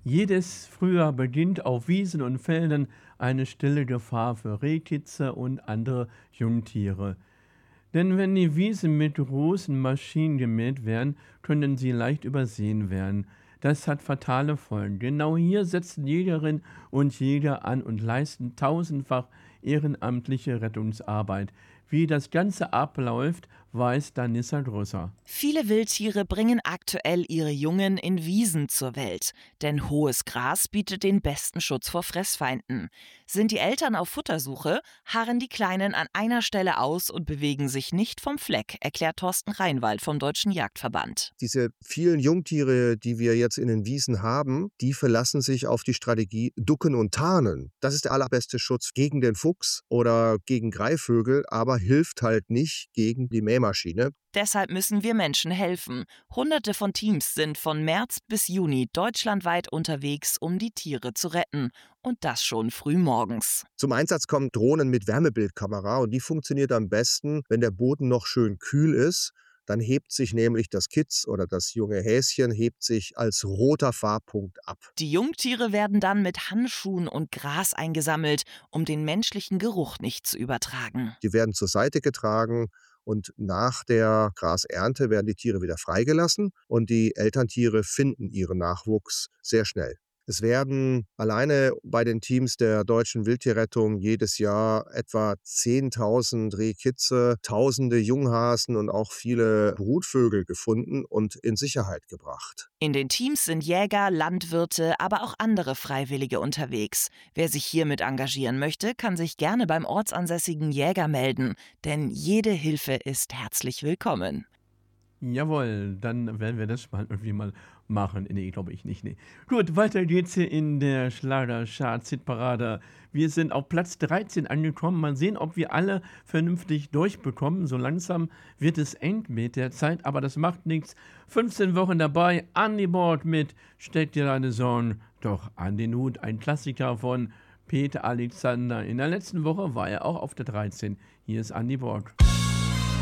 Jedes Frühjahr beginnt auf Wiesen und Feldern eine stille Gefahr für Rehkitze und andere Jungtiere. Denn wenn die Wiesen mit großen Maschinen gemäht werden, können sie leicht übersehen werden. Das hat fatale Folgen. Genau hier setzen Jägerinnen und Jäger an und leisten tausendfach ehrenamtliche Rettungsarbeit. Wie das Ganze abläuft, weiß Danissa Grösser. Viele Wildtiere bringen aktuell ihre Jungen in Wiesen zur Welt, denn hohes Gras bietet den besten Schutz vor Fressfeinden. Sind die Eltern auf Futtersuche, harren die Kleinen an einer Stelle aus und bewegen sich nicht vom Fleck, erklärt Thorsten Reinwald vom Deutschen Jagdverband. Diese vielen Jungtiere, die wir jetzt in den Wiesen haben, die verlassen sich auf die Strategie Ducken und Tarnen. Das ist der allerbeste Schutz gegen den Fuchs oder gegen Greifvögel, aber hilft halt nicht gegen die Mähmaschine. Deshalb müssen wir Menschen helfen. Hunderte von Teams sind von März bis Juni deutschlandweit unterwegs, um die Tiere zu retten. Und das schon früh morgens. Zum Einsatz kommen Drohnen mit Wärmebildkamera und die funktioniert am besten, wenn der Boden noch schön kühl ist. Dann hebt sich nämlich das Kitz oder das junge Häschen hebt sich als roter Farbpunkt ab. Die Jungtiere werden dann mit Handschuhen und Gras eingesammelt, um den menschlichen Geruch nicht zu übertragen. Die werden zur Seite getragen und nach der Grasernte werden die Tiere wieder freigelassen und die Elterntiere finden ihren Nachwuchs sehr schnell. Es werden alleine bei den Teams der Deutschen Wildtierrettung jedes Jahr etwa 10.000 Rehkitze, tausende Junghasen und auch viele Brutvögel gefunden und in Sicherheit gebracht. In den Teams sind Jäger, Landwirte, aber auch andere Freiwillige unterwegs. Wer sich hiermit engagieren möchte, kann sich gerne beim ortsansässigen Jäger melden, denn jede Hilfe ist herzlich willkommen. Jawohl, dann werden wir das mal irgendwie mal machen. Nee, glaube ich nicht. Nee. Gut, weiter geht's hier in der Schlager-Charts-Hitparade. Wir sind auf Platz 13 angekommen. Mal sehen, ob wir alle vernünftig durchbekommen. So langsam wird es eng mit der Zeit, aber das macht nichts. 15 Wochen dabei, an die Bord mit Steck dir deine Sorgen doch an den Hut. Ein Klassiker von Peter Alexander. In der letzten Woche war er auch auf der 13. Hier ist Andy Borg.